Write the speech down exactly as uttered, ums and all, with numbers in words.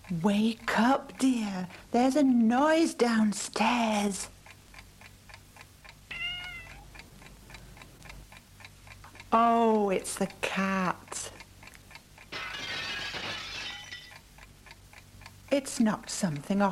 Wake up, dear. There's a noise downstairs. Oh, it's the cat. It's not something a